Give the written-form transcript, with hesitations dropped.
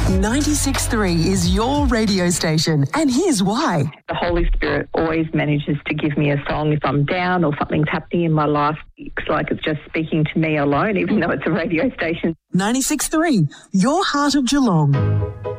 96.3 is your radio station, and here's why. The Holy Spirit always manages to give me a song if I'm down or something's happening in my life. It's like it's just speaking to me alone, even though it's a radio station. 96.3, your heart of Geelong.